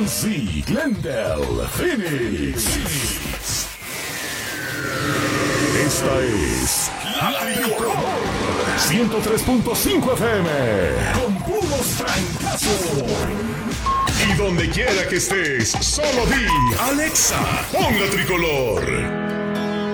Z, Glendale, Phoenix. Esta es La Tricolor 103.5 FM con puros trancazos. Y donde quiera que estés, solo di Alexa, pon La Tricolor.